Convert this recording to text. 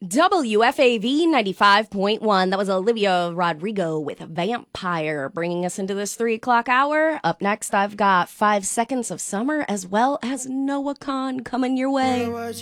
WFAV 95.1. That was Olivia Rodrigo with Vampire, bringing us into this 3 o'clock hour. Up next, I've got 5 Seconds of Summer as well as Noah Kahan coming your way.